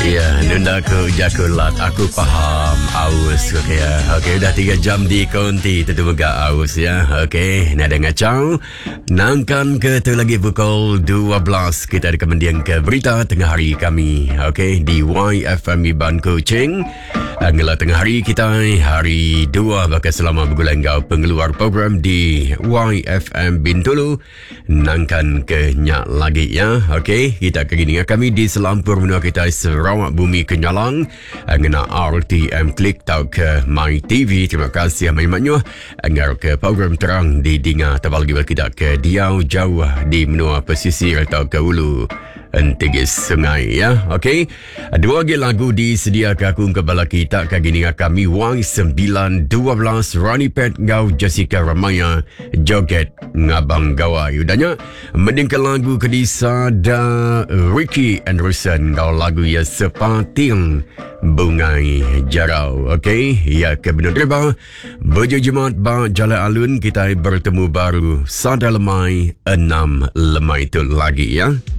Ya, nunda aku jakulat. Aku faham aus. Okey ya. Okey, dah 3 jam di konti. Tentu megah aus ya. Okey, nada ngacau. Nangkan ke tu lagi pukul 12. Kita ada kemudian ke berita tengah hari kami. Okey, di YFM Ban Kuching. Angela tengah hari kita hari 2 bakal selama bergulang kau pengeluar program di YFM Bintulu. Nangkan ke nyak lagi ya. Okey, kita akan dengan kami di selampur menua kita Sarawak Bumi Kenyalang. Angena RTM klik tau ke My TV. Terima kasih menyimaknya. Anggar ke program terang di Dinga tabal kita ke Diau jauh di menua pesisir atau ke Ulu Entigis sungai ya. Okey. 2 lagi lagu disediakan aku kebala kita kagini kami Y912 Rani Pet ngau Jessica Ramaya joget ngabang gawa yudanya mendingkan lagu kedisa da Ricky Anderson ngau lagu ya sepating bungai jarau. Okey, ya ke benar dreba bojo Jumat ba jalan alun kita bertemu baru sada lemai 6 lemai itu lagi ya.